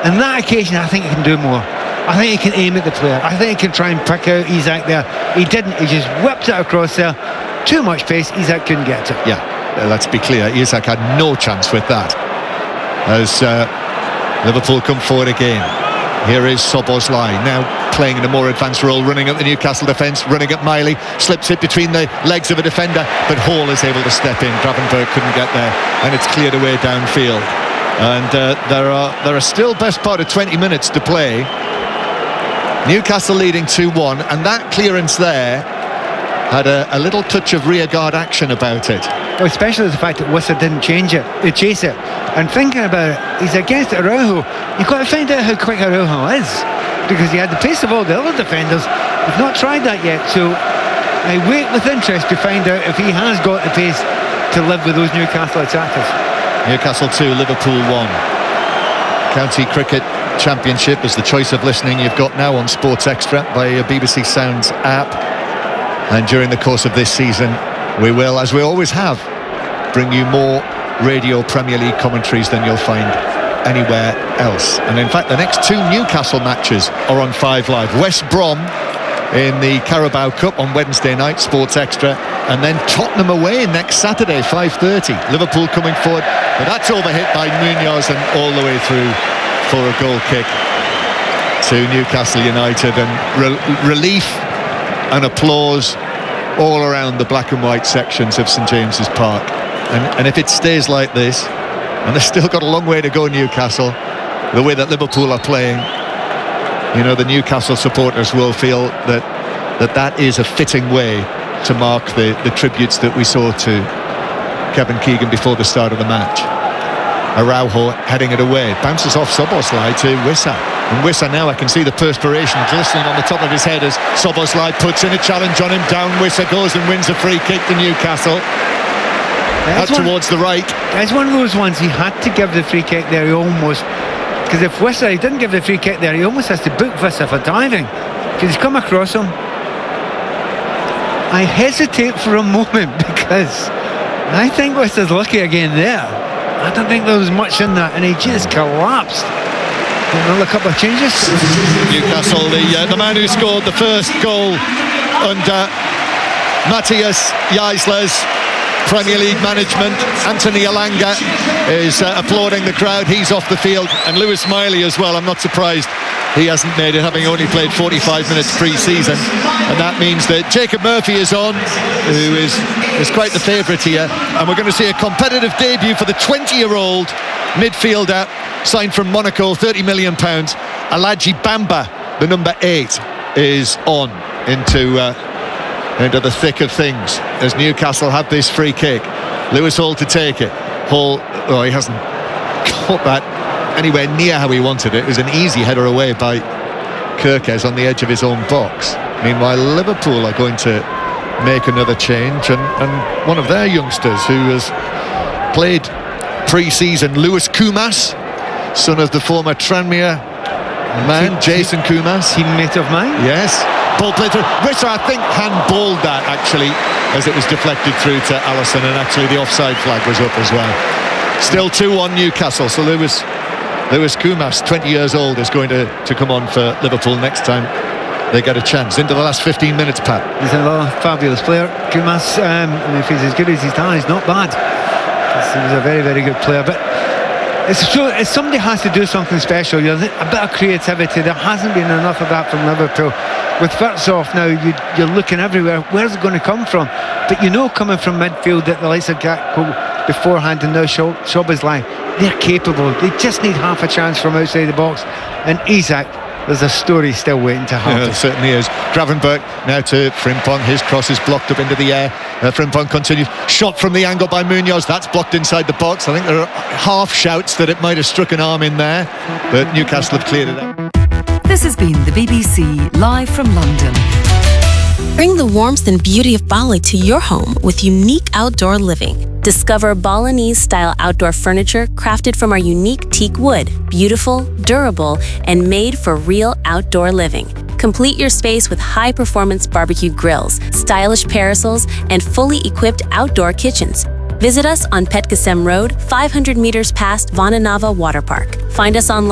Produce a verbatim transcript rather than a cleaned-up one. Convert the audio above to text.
On that occasion, I think he can do more. I think he can aim at the player. I think he can try and pick out Isak there. He didn't. He just whipped it across there. Too much pace. Isak couldn't get it. Yeah, let's be clear. Isak had no chance with that. As uh, Liverpool come forward again. Here is Szoboszlai, now playing in a more advanced role, running at the Newcastle defence, running at Miley, slips it between the legs of a defender, but Hall is able to step in. Gravenberch couldn't get there, and it's cleared away downfield. And uh, there are there are still best part of twenty minutes to play. Newcastle leading two one, and that clearance there had a, a little touch of rearguard action about it. Well, especially the fact that Wissa didn't change it, they chase it. And thinking about it, he's against Araujo. You've got to find out how quick Araujo is, because he had the pace of all the other defenders. We've not tried that yet, so I wait with interest to find out if he has got the pace to live with those Newcastle attackers. Newcastle two, Liverpool one. County Cricket Championship is the choice of listening you've got now on Sports Extra via your B B C Sounds app. And during the course of this season, we will, as we always have, bring you more radio Premier League commentaries than you'll find anywhere else. And in fact, the next two Newcastle matches are on Five Live. West Brom in the Carabao Cup on Wednesday night, Sports Extra, and then Tottenham away next Saturday, five thirty. Liverpool coming forward, but that's overhit by Munoz and all the way through for a goal kick to Newcastle United, and re- relief and applause all around the black and white sections of St James's Park. And, and if it stays like this, and they've still got a long way to go, Newcastle, the way that Liverpool are playing, you know, the Newcastle supporters will feel that that, that is a fitting way to mark the, the tributes that we saw to Kevin Keegan before the start of the match. Araujo heading it away, bounces off Szoboszlai to Wissa. And Wissa now, I can see the perspiration glistening on the top of his head as Szoboszlai puts in a challenge on him. Down Wissa goes and wins a free kick to Newcastle. Out one, towards the right. It's one of those ones he had to give the free kick there. He almost, because if Wissa he didn't give the free kick there, he almost has to book Wissa for diving, because he's come across him. I hesitate for a moment because I think Wissa's lucky again there. I don't think there was much in that, and he just collapsed. Another couple of changes. Newcastle, the uh, the man who scored the first goal under Matthias Jaisler's Premier League management, Anthony Elanga, is uh, applauding the crowd. He's off the field, and Lewis Miley as well. I'm not surprised he hasn't made it, having only played forty-five minutes pre-season, and that means that Jacob Murphy is on, who is is quite the favourite here, and we're going to see a competitive debut for the twenty-year-old midfielder signed from Monaco, thirty million pounds. Aladji Bamba, the number eight, is on into uh, into the thick of things as Newcastle have this free kick. Lewis Hall to take it. Hall, oh, he hasn't caught that anywhere near how he wanted it. It was an easy header away by Kerkez on the edge of his own box. Meanwhile, Liverpool are going to make another change, and, and one of their youngsters who has played pre-season, Lewis Koumas, son of the former Tranmere man, Jason Koumas. Teammate of mine. Yes. Ball played through. Wissa, I think, handballed that, actually, as it was deflected through to Alisson, and actually the offside flag was up as well. Still two one Newcastle, so Lewis Lewis Koumas, twenty years old, is going to, to come on for Liverpool next time they get a chance. Into the last fifteen minutes, Pat. He's a fabulous player, Koumas. Um, and if he's as good as he's done, he's not bad. He was a very, very good player, but It's true, if somebody has to do something special, you know, a bit of creativity. There hasn't been enough of that from Liverpool. With Virtsov now, you, you're looking everywhere. Where's it going to come from? But you know, coming from midfield, that the likes of Gakpo beforehand and now Szoboszlai, they're capable. They just need half a chance from outside the box. And Isak, there's a story still waiting to happen. Yeah, it certainly is. Gravenberch now to Frimpong. His cross is blocked up into the air. Uh, Frimpong continues. Shot from the angle by Munoz. That's blocked inside the box. I think there are half shouts that it might have struck an arm in there, but Newcastle have cleared it out. This has been the B B C live from London. Bring the warmth and beauty of Bali to your home with unique outdoor living. Discover Balinese-style outdoor furniture crafted from our unique teak wood, beautiful, durable, and made for real outdoor living. Complete your space with high-performance barbecue grills, stylish parasols, and fully equipped outdoor kitchens. Visit us on Petkasem Road, five hundred meters past Vananava Water Park. Find us online